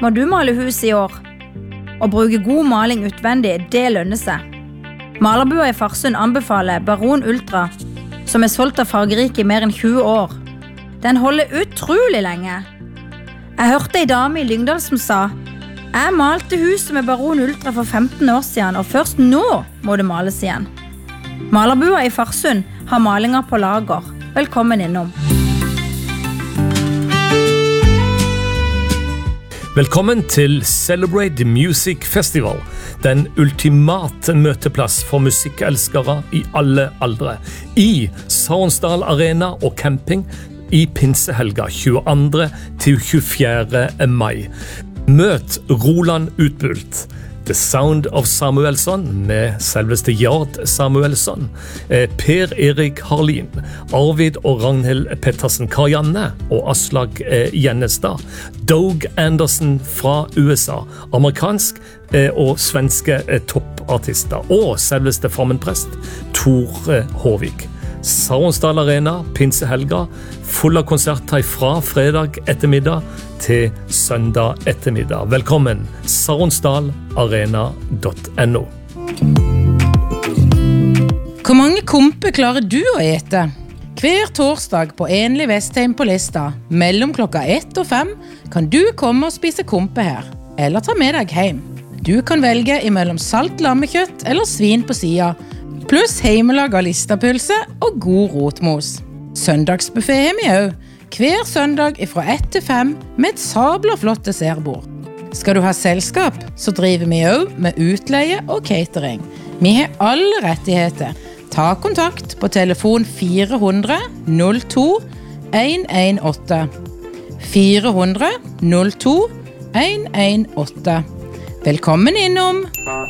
må du male huset i år. Å bruke god maling utvendig, det lønner seg. Malerbua i Farsund anbefaler Baron Ultra, som solgt av fargerike i mer enn 20 år. Den holder utrolig lenge. Jeg hørte en dame i Lyngdal som sa: «Jeg malte huset med Baron Ultra for 15 år siden, og først nå må det males igjen.» Malerbua i Farsund har malinger på lager. Velkommen innom. Velkommen til Celebrate the Music Festival, den ultimate møteplass for musikkelskere i alle aldre, i Saronsdal Arena og camping i pinsehelga 22. til 24. mai. Møt Roland Utbult, The Sound of Samuelsson med selveste Jard Samuelsson, Per Erik Harlin, Arvid og Ragnhild Pettersen, Karianne og Aslag Gjennestad, Doug Anderson fra USA, amerikansk og svenske toppartister, og selveste formenprest Tor Håvik. Saronsdal Arena, pinsehelga, full av konserter fra fredag ettermiddag til søndag ettermiddag. Velkommen, saronsdalarena.no. Hvor mange kompe klarer du å ete? Hver torsdag på Enlig Vestheim på Lista, mellom klokka 1 og 5, kan du komme og spise kompe her, eller ta med deg hjem. Du kan velge imellom salt lammekjøtt eller svin på sida, pluss heimelaga listapølse og god rotmos. Søndagsbuffet har vi også, hver søndag fra 1 til 5 med et sabla flott dessertbord. Skal du ha selskap, så driver vi også med utleie og catering. Vi har alle rettigheter. Ta kontakt på telefon 400 02 118. 400 02 118. Velkommen innom!